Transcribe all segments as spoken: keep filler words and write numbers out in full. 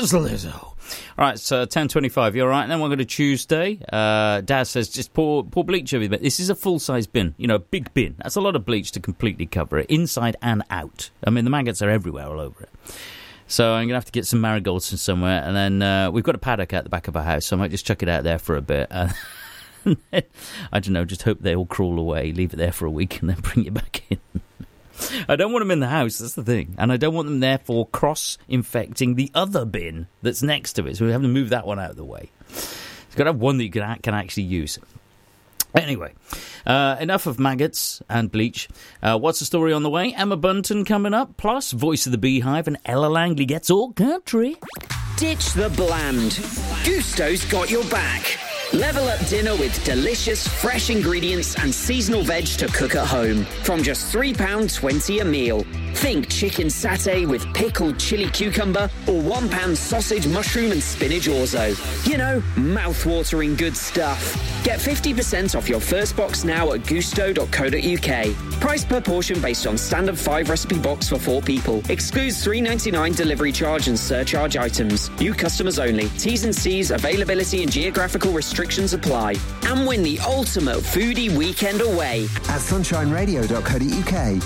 Lizzo. All right, so ten twenty-five, you all right? And then we're going to Tuesday. Uh, Dad says just pour, pour bleach over it. This is a full-size bin, you know, a big bin. That's a lot of bleach to completely cover it, inside and out. I mean, the maggots are everywhere, all over it. So I'm going to have to get some marigolds from somewhere. And then uh, we've got a paddock at the back of our house, so I might just chuck it out there for a bit. Uh, I don't know, just hope they all crawl away, leave it there for a week, and then bring it back in. I don't want them in the house, that's the thing. And I don't want them, therefore, cross-infecting the other bin that's next to it. So we have to move that one out of the way. It's got to have one that you can, can actually use. Anyway, uh, enough of maggots and bleach. Uh, what's the story on the way? Emma Bunton coming up, plus Voice of the Beehive, and Ella Langley gets all country. Ditch the bland. Gusto's got your back. Level up dinner with delicious, fresh ingredients and seasonal veg to cook at home. From just three pounds twenty a meal. Think chicken satay with pickled chili cucumber or one pound sausage, mushroom and spinach orzo. You know, mouth-watering good stuff. Get fifty percent off your first box now at gusto dot co dot uk. Price per portion based on standard five recipe box for four people. Excludes three ninety-nine delivery charge and surcharge items. New customers only. T's and C's, availability and geographical restrictions apply. And win the ultimate foodie weekend away at sunshine radio dot co dot uk.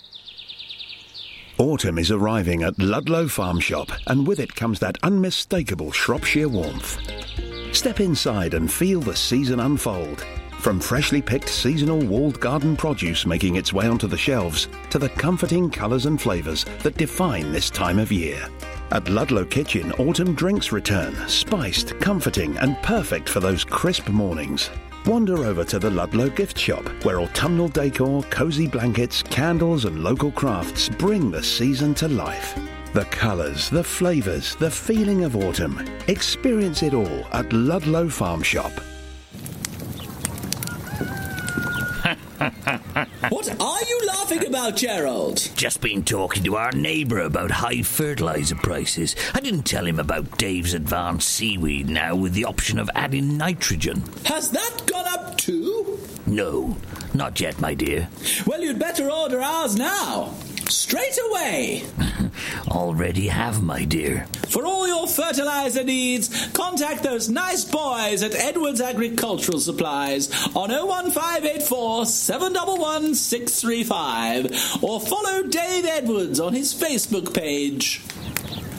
Autumn is arriving at Ludlow Farm Shop, and with it comes that unmistakable Shropshire warmth. Step inside and feel the season unfold. From freshly picked seasonal walled garden produce making its way onto the shelves, to the comforting colours and flavours that define this time of year. At Ludlow Kitchen, autumn drinks return, spiced, comforting and perfect for those crisp mornings. Wander over to the Ludlow gift shop, where autumnal decor, cosy blankets, candles and local crafts bring the season to life. The colours, the flavours, the feeling of autumn. Experience it all at Ludlow Farm Shop. What are you laughing about, Gerald? Just been talking to our neighbour about high fertiliser prices. I didn't tell him about Dave's Advanced Seaweed now with the option of adding nitrogen. Has that gone up too? No, not yet, my dear. Well, you'd better order ours now. Straight away. Already have, my dear. For all your fertiliser needs, contact those nice boys at Edwards Agricultural Supplies on oh one five eight four, seven one one, six three five or follow Dave Edwards on his Facebook page.